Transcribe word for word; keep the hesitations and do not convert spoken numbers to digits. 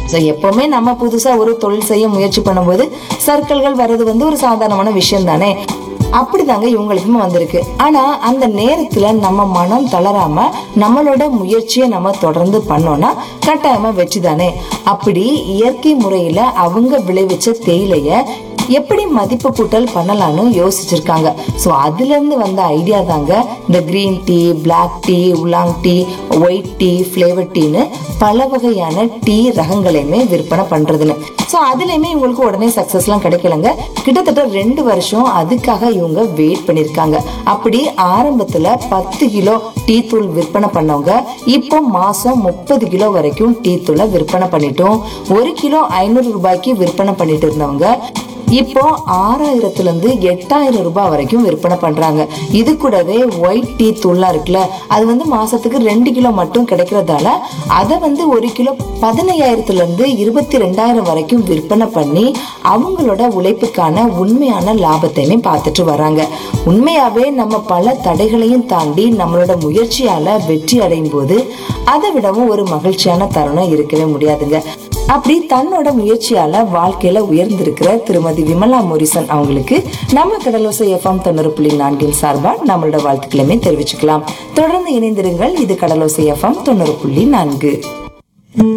எப்பவுமே நம்ம புதுசா ஒரு தொழில் செய்ய முயற்சி பண்ணும்போது சர்க்கிள்கள் வர்றது வந்து ஒரு சாதாரணமான விஷயம் தானே. அப்படிதாங்க இவங்களுக்குமே வந்திருக்கு. ஆனா அந்த நேரத்துல நம்ம மனம் தளராம நம்மளோட முயற்சியை நம்ம தொடர்ந்து பண்ணோம்னா கட்டாயமா வெற்றி தானே. அப்படி இயற்கை முறையில அவங்க விளைவிச்ச தேயிலைய எப்படி மதிப்பு கூட்டல் பண்ணலாம்னு யோசிச்சிருக்காங்க. சோ அதுல இருந்து வந்த ஐடியா தாங்க இந்த green tea, black tea, உலாங் tea, white tea, flavour டீன்னு பல வகையான டீ ரகங்களையுமே விற்பனை பண்றதுன்னு. சோ அதுலயுமே இவங்களுக்கு உடனே சக்சஸ் எல்லாம் கிடைக்கலங்க. கிட்டத்தட்ட ரெண்டு வருஷம் அதுக்காக இவங்க வெயிட் பண்ணிருக்காங்க. அப்படி ஆரம்பத்துல பத்து கிலோ டீ தூள் விற்பனை பண்ணவங்க இப்போ மாசம் முப்பது கிலோ வரைக்கும் டீ தூளை விற்பனை பண்ணிட்டோம். ஒரு கிலோ ஐநூறு ரூபாய்க்கு விற்பனை பண்ணிட்டு இருந்தவங்க இப்போ ஆறாயிரத்துல இருந்து எட்டாயிரம் ரூபாய் வரைக்கும் விற்பனை பண்றாங்க. இது கூடவே ஒயிட் டீ தூள்லாம் இருக்குல்ல, அது வந்து மாசத்துக்கு ரெண்டு கிலோ மட்டும் கிடைக்கிறதால அதை வந்து ஒரு கிலோ பதினையாயிரத்துல இருந்து இருபத்தி ரெண்டாயிரம் வரைக்கும் விற்பனை பண்ணி அவங்களோட உழைப்புக்கான உண்மையான லாபத்தையுமே பார்த்துட்டு வராங்க. உண்மையாவே நம்ம பல தடைகளையும் தாண்டி நம்மளோட முயற்சியால வெற்றி அடையும் போது அதை விடவும் ஒரு மகிழ்ச்சியான தருணம் இருக்கவே முடியாதுங்க. அப்படி தன்னோட முயற்சியால வாழ்க்கையில உயர்ந்திருக்கிற திருமதி விமலா மோரிசன் அவங்களுக்கு நம்ம கடலோசை எஃப்எம் தொண்ணூறு புள்ளி நான்கின் சார்பா நம்மளோட வாழ்த்துக்களுமே தெரிவிச்சுக்கலாம். தொடர்ந்து இணைந்திருங்கள். இது கடலோசை எஃப்எம் தொண்ணூறு புள்ளி நான்கு.